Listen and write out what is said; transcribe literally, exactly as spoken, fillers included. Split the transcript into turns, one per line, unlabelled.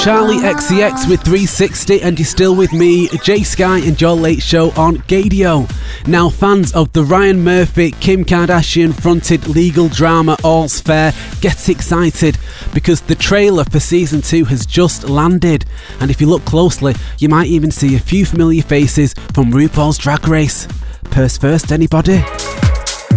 Charlie X C X with three sixty, and you're still with me, Jay Sky, and your late show on Gadio. Now, fans of the Ryan Murphy, Kim Kardashian fronted legal drama All's Fair, get excited because the trailer for season two has just landed, and if you look closely, you might even see a few familiar faces from RuPaul's Drag Race. Purse first, anybody?